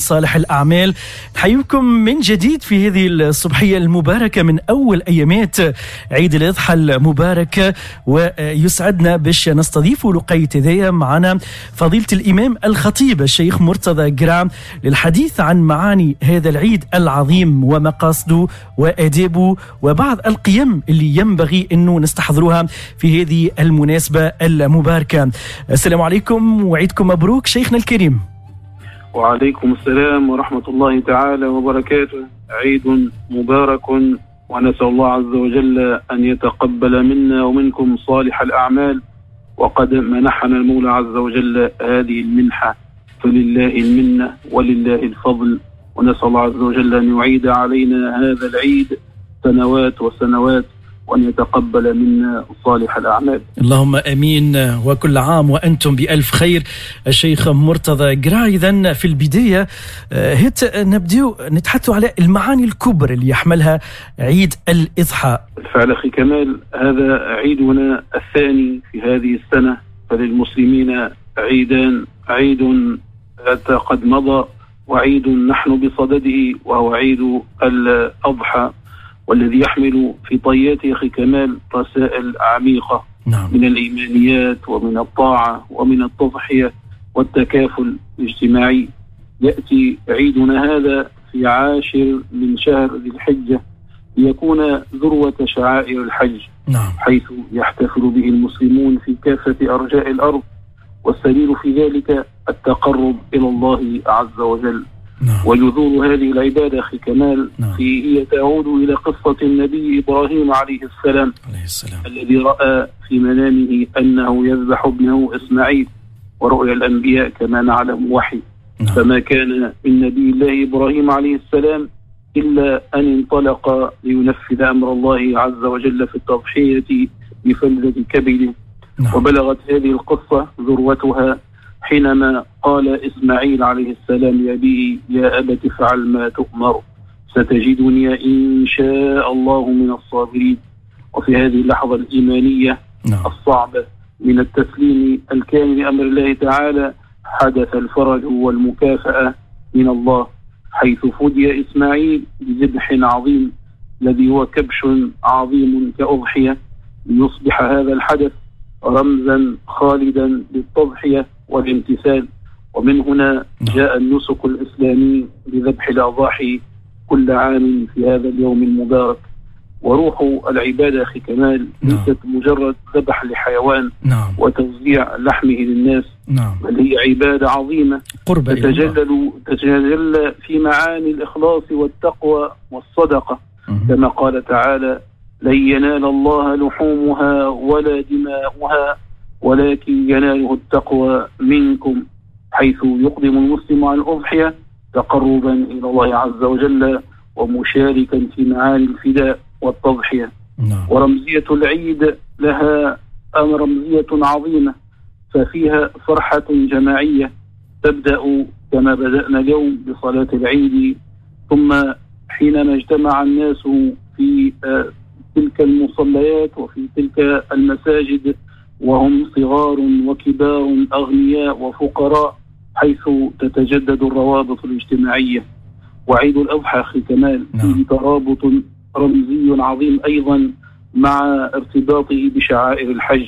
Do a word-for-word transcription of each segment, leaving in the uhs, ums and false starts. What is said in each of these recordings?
صالح الأعمال. نحييكم من جديد في هذه الصبحية المباركة من أول أيامات عيد الأضحى المبارك، ويسعدنا باش نستضيف لقيت ذي معنا فضيلة الإمام الخطيب الشيخ مرتضى قرع للحديث عن معاني هذا العيد العظيم ومقاصده وآدابه وبعض القيم اللي ينبغي أنه نستحضروها في هذه المناسبة المباركة. السلام عليكم وعيدكم مبروك شيخنا الكريم. وعليكم السلام ورحمة الله تعالى وبركاته. عيد مبارك، ونسأل الله عز وجل أن يتقبل منا ومنكم صالح الأعمال، وقد منحنا المولى عز وجل هذه المنحة، فلله المنة ولله الفضل، ونسأل الله عز وجل أن يعيد علينا هذا العيد سنوات وسنوات، وأن يتقبل منا صالح الأعمال. اللهم أمين، وكل عام وأنتم بألف خير. الشيخ مرتضى قرع، إذن في البداية هت نبدأ نتحدث على المعاني الكبرى اللي يحملها عيد الإضحى. بالفعل أخي كمال، هذا عيدنا الثاني في هذه السنة، فللمسلمين عيدان، عيد قد مضى وعيد نحن بصدده وهو عيد الأضحى، والذي يحمل في طياته أخي كمال رسائل عميقة. نعم. من الإيمانيات ومن الطاعة ومن التضحية والتكافل الاجتماعي. يأتي عيدنا هذا في عاشر من شهر ذي الحجة ليكون ذروة شعائر الحج. نعم. حيث يحتفل به المسلمون في كافة أرجاء الأرض، والسبيل في ذلك التقرب إلى الله عز وجل. نعم. وجذور هذه العبادة أخي كمال نعم. في هي تعود إلى قصة النبي إبراهيم عليه السلام, عليه السلام الذي رأى في منامه أنه يذبح ابنه إسماعيل، ورؤيا الأنبياء كما نعلم وحي. نعم. فما كان من نبي الله إبراهيم عليه السلام إلا أن انطلق لينفذ أمر الله عز وجل في التضحية بفلذة كبده. نعم. وبلغت هذه القصة ذروتها حينما قال إسماعيل عليه السلام لأبيه: يا أبت افعل ما تؤمر ستجدني إن شاء الله من الصابرين. وفي هذه اللحظة الإيمانية نعم. الصعبة من التسليم الكامل لأمر الله تعالى حدث الفرج والمكافأة من الله، حيث فدي إسماعيل بذبح عظيم الذي هو كبش عظيم كأضحية، ليصبح هذا الحدث رمزا خالدا للتضحية والامتثال. ومن هنا جاء النسك الإسلامي بذبح الأضاحي كل عام في هذا اليوم المبارك. وروح العبادة أخي كمال ليست مجرد ذبح لحيوان نعم. وتوزيع لحمه للناس، نعم. بل هي عبادة عظيمة تتجلل, تتجلل في معاني الإخلاص والتقوى والصدقة. م- كما قال تعالى: لن ينال الله لحومها ولا دماؤها ولكن يناله التقوى منكم، حيث يقدم المسلم على الأضحية تقربا إلى الله عز وجل ومشاركا في معاني الفداء والتضحية. نعم. ورمزية العيد لها رمزية عظيمة، ففيها فرحة جماعية تبدأ كما بدأنا اليوم بصلاة العيد، ثم حينما اجتمع الناس في تلك المصليات وفي تلك المساجد وهم صغار وكبار أغنياء وفقراء، حيث تتجدد الروابط الاجتماعية. وعيد الأضحى أخي كمال فيه ترابط رمزي عظيم أيضا مع ارتباطه بشعائر الحج.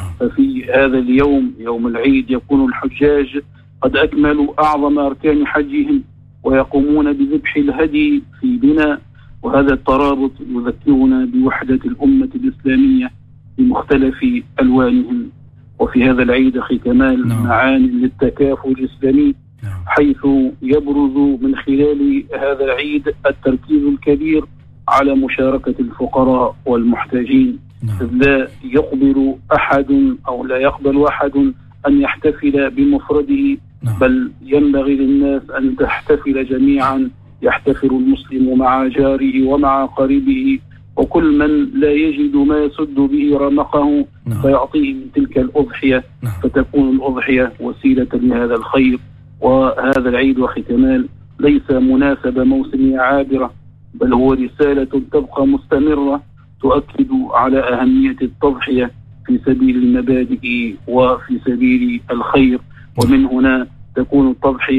ففي هذا اليوم يوم العيد يكون الحجاج قد أكملوا أعظم أركان حجهم ويقومون بذبح الهدي في بناء، وهذا الترابط يذكرنا بوحدة الأمة الإسلامية بمختلف ألوانهم. وفي هذا العيد أخي كمال نعم. معاني للتكافل الإسلامي، نعم. حيث يبرز من خلال هذا العيد التركيز الكبير على مشاركة الفقراء والمحتاجين. نعم. لا يقبل أحد أو لا يقبل أحد أن يحتفل بمفرده، نعم. بل ينبغي للناس أن تحتفل جميعا، يحتفل المسلم مع جاره ومع قريبه وكل من لا يجد ما يسد به رمقه نعم. فيعطيه من تلك الأضحية. نعم. فتكون الأضحية وسيلة لهذا الخير. وهذا العيد أخي كمال ليس مناسبة موسمية عابرة، بل هو رسالة تبقى مستمرة تؤكد على أهمية التضحية في سبيل المبادئ وفي سبيل الخير. ومن هنا تكون التضحية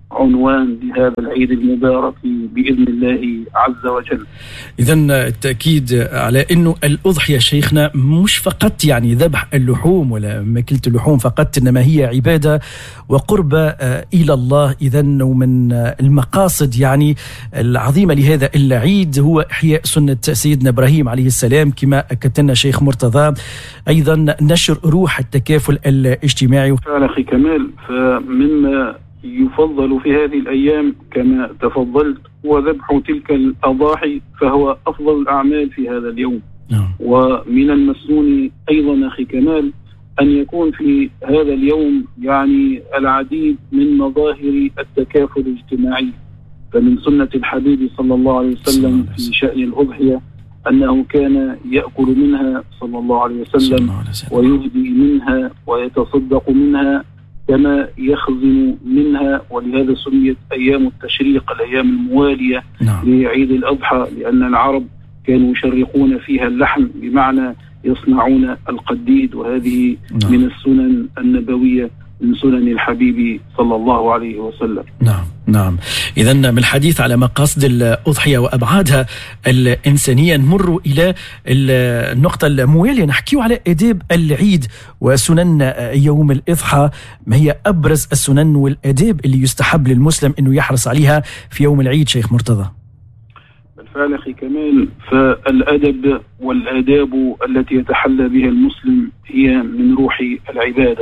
عنوان لهذا العيد المبارك بإذن الله عز وجل. إذن التأكيد على أنه الأضحية شيخنا مش فقط يعني ذبح اللحوم ولا ماكلة اللحوم فقط، إنما هي عبادة وقربة إلى الله. إذن ومن المقاصد يعني العظيمة لهذا العيد هو إحياء سنة سيدنا إبراهيم عليه السلام كما أكد لنا شيخ مرتضى، أيضا نشر روح التكافل الاجتماعي. فعلا أخي كمال، فمما يفضل في هذه الأيام كما تفضلت هو ذبح تلك الأضاحي، فهو أفضل الأعمال في هذا اليوم. نعم. ومن المسنون أيضا أخي كمال أن يكون في هذا اليوم يعني العديد من مظاهر التكافل الاجتماعي. فمن سنة الحبيب صلى الله عليه وسلم في شأن الأضحية أنه كان يأكل منها صلى الله عليه وسلم ويهدي منها ويتصدق منها كما يخزن منها، ولهذا سميت أيام التشريق الأيام الموالية نعم. لعيد الأضحى، لأن العرب كانوا يشرقون فيها اللحم بمعنى يصنعون القديد، وهذه نعم. من السنن النبوية من سنن الحبيب صلى الله عليه وسلم. نعم نعم. إذن من الحديث على مقاصد الأضحية وأبعادها الإنسانية نمر إلى النقطة الموالية، نحكي على آداب العيد وسنن يوم الأضحى. ما هي أبرز السنن والآداب اللي يستحب للمسلم أنه يحرص عليها في يوم العيد شيخ مرتضى؟ بالفعل أخي كمال، فالأدب والآداب التي يتحلى بها المسلم هي من روح العبادة.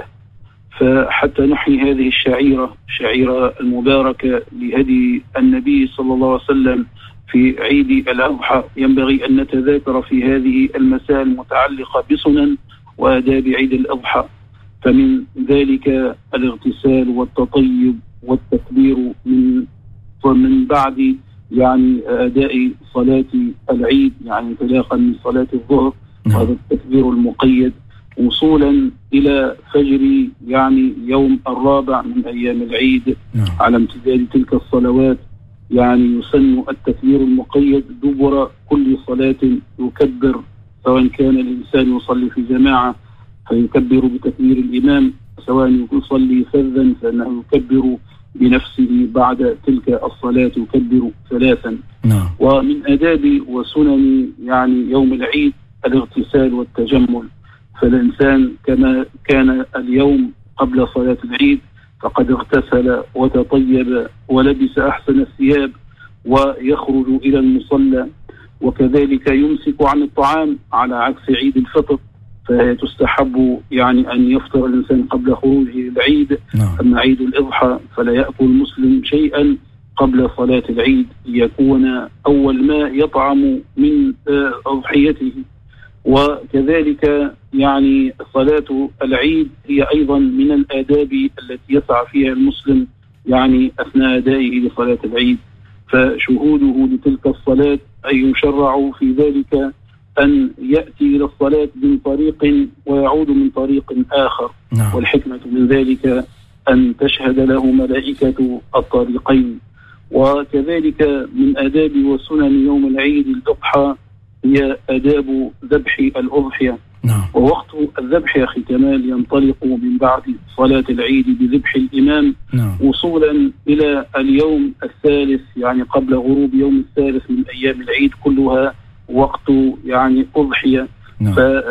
فحتى نحيي هذه الشعيرة شعيرة المباركة لهدي النبي صلى الله عليه وسلم في عيد الأضحى، ينبغي أن نتذاكر في هذه المسائل المتعلقة بسنن وآداب عيد الأضحى. فمن ذلك الاغتسال والتطيب والتكبير من ومن بعد يعني أداء صلاة العيد، يعني انطلاقا من صلاة الظهر، وهذا التكبير المقيد وصولا إلى فجر يعني يوم الرابع من أيام العيد. نعم. على امتداد تلك الصلوات يعني يسن التكبير المقيد دبر كل صلاة، يكبر سواء كان الإنسان يصلي في جماعة فيكبر بتكبير الإمام، سواء يصلي فذا فإنه يكبر بنفسه بعد تلك الصلاة يكبر ثلاثا. نعم. ومن آداب وسنن يعني يوم العيد الاغتسال والتجمل. فالإنسان كما كان اليوم قبل صلاة العيد فقد اغتسل وتطيب ولبس أحسن الثياب ويخرج إلى المصلى، وكذلك يمسك عن الطعام على عكس عيد الفطر، فهي تستحب يعني أن يفطر الإنسان قبل خروجه العيد. أما عيد الأضحى فلا يأكل المسلم شيئا قبل صلاة العيد ليكون أول ما يطعم من أضحيته. وكذلك يعني صلاة العيد هي أيضا من الآداب التي يسعى فيها المسلم يعني أثناء أدائه لصلاة العيد، فشهوده لتلك الصلاة أي يشرع في ذلك أن يأتي إلى الصلاة من طريق ويعود من طريق آخر. نعم. والحكمة من ذلك أن تشهد له ملائكة الطريقين. وكذلك من آداب وسنن يوم العيد الأضحى هي آداب ذبح الأضحية. نعم. ووقت الذبح يا أخي كمال ينطلق من بعد صلاة العيد بذبح الإمام. نعم. وصولا إلى اليوم الثالث يعني قبل غروب يوم الثالث من أيام العيد كلها وقت يعني أضحية. نعم.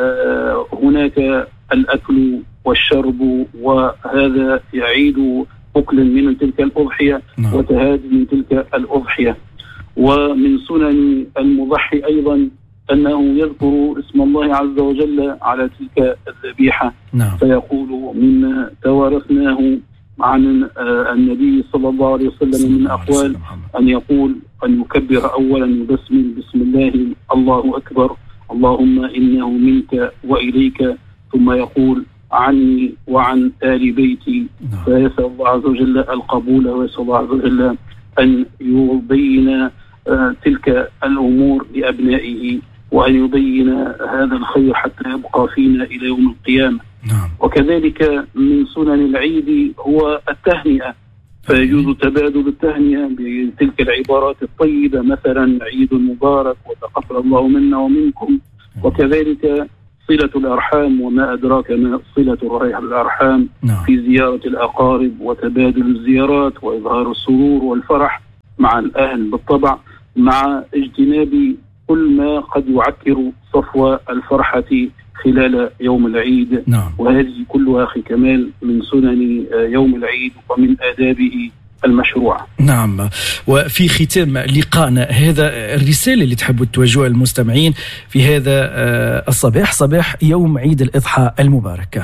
فهناك الأكل والشرب، وهذا يعيد أكل من تلك الأضحية. نعم. وتهاد من تلك الأضحية. ومن سنن المضحي أيضا أنه يذكر اسم الله عز وجل على تلك الذبيحة. نعم. فيقول مما توارثناه عن النبي صلى الله عليه وسلم من أقوال أن يقول أن يكبر أولا بسم بسم الله الله أكبر اللهم إنه منك وإليك، ثم يقول عني وعن آل بيتي. نعم. فيسأل الله عز وجل القبول، ويسأل الله عز وجل أن يبين تلك الأمور لأبنائه، وأن يبين هذا الخير حتى يبقى فينا إلى يوم القيامة. نعم. وكذلك من سنن العيد هو التهنئة، فيجوز تبادل التهنئة بتلك العبارات الطيبة، مثلا عيد مبارك وتقبل الله منا ومنكم. وكذلك صلة الأرحام، وما أدراك ما صلة الأرحام في زيارة الأقارب وتبادل الزيارات وإظهار السرور والفرح مع الأهل بالطبع، مع اجتناب كل ما قد يعكر صفو الفرحة خلال يوم العيد. نعم. وهذه كلها أخي كمال من سنن يوم العيد ومن آدابه المشروعة. نعم. وفي ختام لقائنا هذا، الرسالة اللي تحبوا توجهوها المستمعين في هذا الصباح، صباح يوم عيد الأضحى المبارك.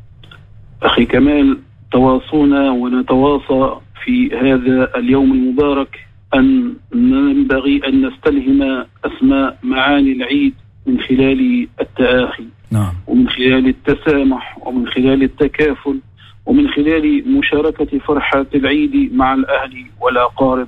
أخي كمال، تواصونا ونتواصى في هذا اليوم المبارك أن ينبغي أن نستلهم أسماء معاني العيد من خلال التآخي. نعم. ومن خلال التسامح ومن خلال التكافل ومن خلال مشاركة فرحة العيد مع الأهل والأقارب.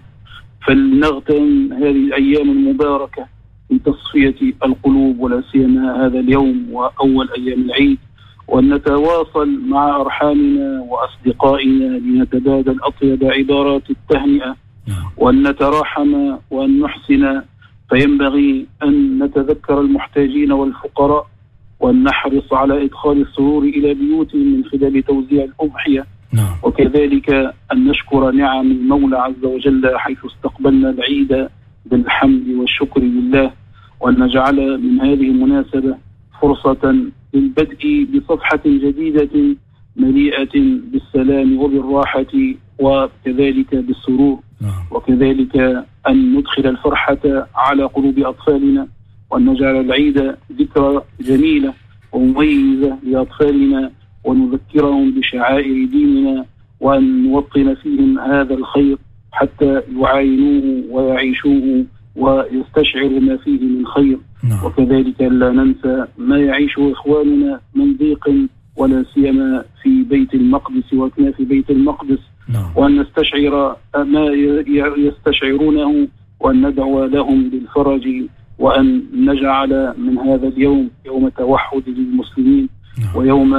فلنغتنم هذه الأيام المباركة في تصفية القلوب، ولا سيما هذا اليوم وأول أيام العيد، وأن نتواصل مع أرحامنا وأصدقائنا لنتبادل أطيب عبارات التهنئة، وأن نتراحم وأن نحسن. فينبغي أن نتذكر المحتاجين والفقراء، وأن نحرص على إدخال السرور إلى بيوتهم من خلال توزيع الأضحية. نعم. وكذلك أن نشكر نعم المولى عز وجل حيث استقبلنا العيد بالحمد والشكر لله، وأن نجعل من هذه المناسبة فرصة للبدء بصفحة جديدة مليئة بالسلام وبالراحة وكذلك بالسرور. نعم. وكذلك أن ندخل الفرحة على قلوب أطفالنا، وأن نجعل العيد ذكرى جميلة ومميزة لأطفالنا، ونذكرهم بشعائر ديننا، وأن نوطن فيهم هذا الخير حتى يعاينوه ويعيشوه ويستشعروا ما فيه من خير. نعم. وكذلك لا ننسى ما يعيشه إخواننا من ضيق، ولا سيما في بيت المقدس وكنا في بيت المقدس. نعم. وأن نستشعر ما يستشعرونه، وأن ندعو لهم بالفرج، وأن نجعل من هذا اليوم يوم توحد للمسلمين. نعم. ويوم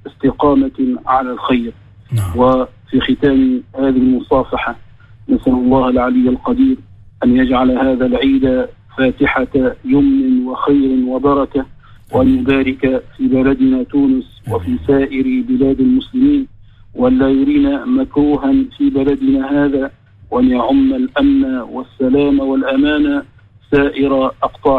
استقامة على الخير. نعم. وفي ختام هذه المصافحة نسأل الله العلي القدير أن يجعل هذا العيد فاتحة يمن وخير وبركة، وأن يبارك في بلدنا تونس وفي سائر بلاد المسلمين، وأن لا يرينا مكروها في بلدنا هذا، وأن يعم الأمن والسلام والأمان سائر أقطاع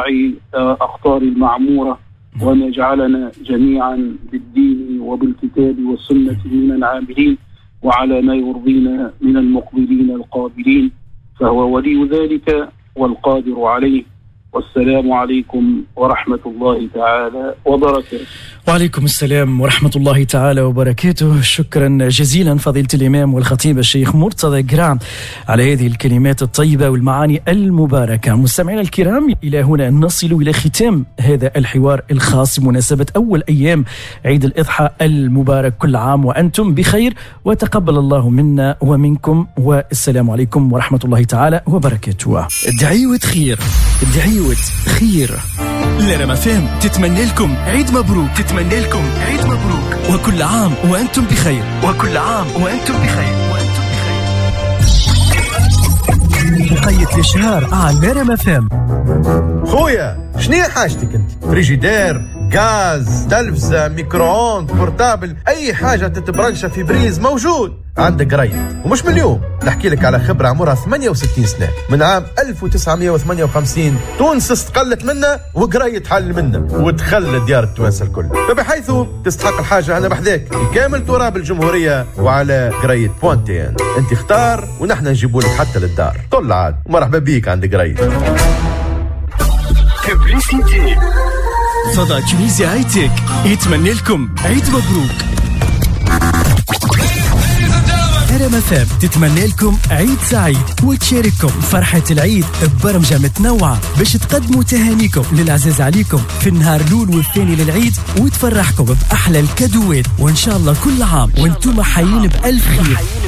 أقطار المعمورة، وأن يجعلنا جميعا بالدين وبالكتاب والسنة من العاملين، وعلى ما يرضينا من المقبلين القابلين، فهو ولي ذلك والقادر عليه. والسلام عليكم ورحمة الله تعالى وبركاته. وعليكم السلام ورحمة الله تعالى وبركاته. شكرا جزيلا فضيلة الإمام والخطيب الشيخ مرتضى قرعم على هذه الكلمات الطيبة والمعاني المباركة. مستمعينا الكرام، إلى هنا نصل إلى ختام هذا الحوار الخاص بمناسبة أول أيام عيد الأضحى المبارك. كل عام وأنتم بخير، وتقبل الله منا ومنكم، والسلام عليكم ورحمة الله تعالى وبركاته. دعيوة خير، دعيوة خير. لنا مفاهيم تتمنى لكم عيد مبروك، تتمنى لكم عيد مبروك، وكل عام وأنتم بخير، وكل عام وأنتم بخير، وأنتم بخير. مقيد الإشهار على لنا مفاهيم. خويا شنو حاجتك انت؟ فريجيدير، غاز، تلفزة، ميكرووند، بورتابل، أي حاجة تتبرنشة في بريز موجود عندك قريت. ومش من اليوم، نحكي لك على خبرة عمرها ثمانية وستين سنة. من عام ألف وتسعمائة وثمانية وخمسين تونس استقلت منا وقريت حل منا، وتخلى ديار التوانسة الكل. فبحيث تستحق الحاجة أنا بحذاك بكامل تراب الجمهورية وعلى قريت بوانتين. انت اختار ونحن نجيبوا لك حتى للدار. طل عاد ومرحبا بيك عند قريت. فضاء تونسيا هاي تك يتمنى لكم عيد مبروك. رمثاب تتمنى لكم عيد سعيد، وتشارككم فرحة العيد ببرمجة متنوعة باش تقدموا تهانيكم للعزيز عليكم في النهار الأول والثاني للعيد، وتفرحكم بأحلى الكادوات. وإن شاء الله كل عام وانتم حيين بألف خير.